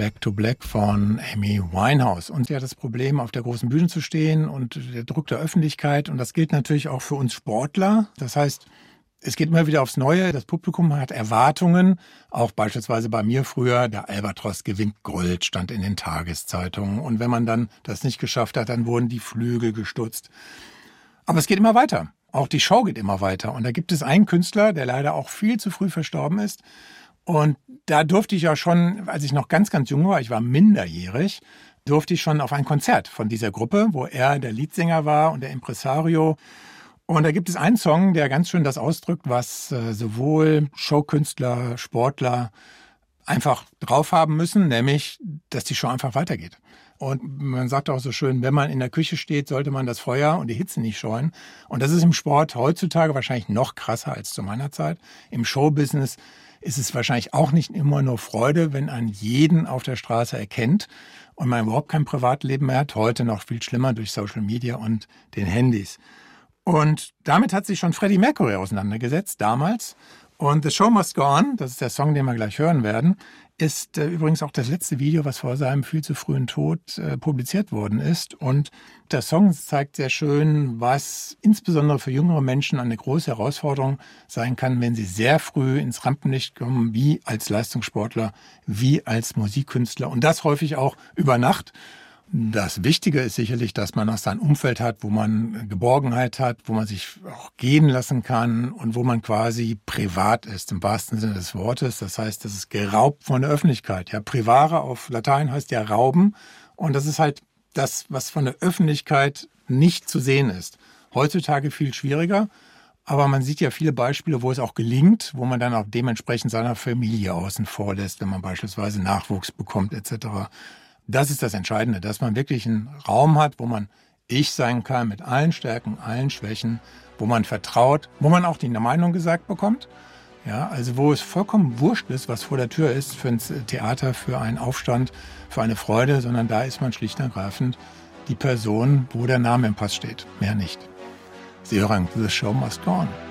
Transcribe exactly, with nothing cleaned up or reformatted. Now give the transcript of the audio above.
Back to Black von Amy Winehouse. Und sie hat das Problem, auf der großen Bühne zu stehen und der Druck der Öffentlichkeit. Und das gilt natürlich auch für uns Sportler. Das heißt, es geht immer wieder aufs Neue. Das Publikum hat Erwartungen. Auch beispielsweise bei mir früher, der Albatros gewinnt Gold, stand in den Tageszeitungen. Und wenn man dann das nicht geschafft hat, dann wurden die Flügel gestutzt. Aber es geht immer weiter. Auch die Show geht immer weiter. Und da gibt es einen Künstler, der leider auch viel zu früh verstorben ist. Und da durfte ich ja schon, als ich noch ganz, ganz jung war, ich war minderjährig, durfte ich schon auf ein Konzert von dieser Gruppe, wo er der Leadsänger war und der Impresario. Und da gibt es einen Song, der ganz schön das ausdrückt, was äh, sowohl Showkünstler, Sportler einfach drauf haben müssen, nämlich, dass die Show einfach weitergeht. Und man sagt auch so schön, wenn man in der Küche steht, sollte man das Feuer und die Hitze nicht scheuen. Und das ist im Sport heutzutage wahrscheinlich noch krasser als zu meiner Zeit. Im Showbusiness ist es wahrscheinlich auch nicht immer nur Freude, wenn man jeden auf der Straße erkennt und man überhaupt kein Privatleben mehr hat. Heute noch viel schlimmer durch Social Media und den Handys. Und damit hat sich schon Freddie Mercury auseinandergesetzt, damals. Und The Show Must Go On, das ist der Song, den wir gleich hören werden, ist äh, übrigens auch das letzte Video, was vor seinem viel zu frühen Tod äh, publiziert worden ist. Und der Song zeigt sehr schön, was insbesondere für jüngere Menschen eine große Herausforderung sein kann, wenn sie sehr früh ins Rampenlicht kommen, wie als Leistungssportler, wie als Musikkünstler. Und das häufig auch über Nacht. Das Wichtige ist sicherlich, dass man auch sein Umfeld hat, wo man Geborgenheit hat, wo man sich auch gehen lassen kann und wo man quasi privat ist, im wahrsten Sinne des Wortes. Das heißt, das ist geraubt von der Öffentlichkeit. Ja, privare auf Latein heißt ja rauben. Und das ist halt das, was von der Öffentlichkeit nicht zu sehen ist. Heutzutage viel schwieriger. Aber man sieht ja viele Beispiele, wo es auch gelingt, wo man dann auch dementsprechend seiner Familie außen vor lässt, wenn man beispielsweise Nachwuchs bekommt et cetera. Das ist das Entscheidende, dass man wirklich einen Raum hat, wo man ich sein kann mit allen Stärken, allen Schwächen, wo man vertraut, wo man auch die Meinung gesagt bekommt. Ja, also wo es vollkommen wurscht ist, was vor der Tür ist für ein Theater, für einen Aufstand, für eine Freude, sondern da ist man schlicht und ergreifend die Person, wo der Name im Pass steht, mehr nicht. Sie hören The Show Must Go On.